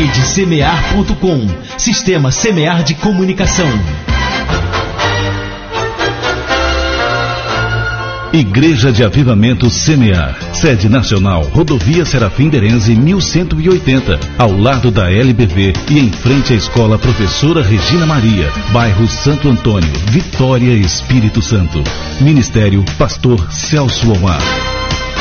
redesemear.com. Sistema Semear de Comunicação. Igreja de Avivamento Semear, sede nacional, Rodovia Serafim Derenze 1180, ao lado da LBV e em frente à Escola Professora Regina Maria, bairro Santo Antônio, Vitória, Espírito Santo. Ministério Pastor Celso Omar.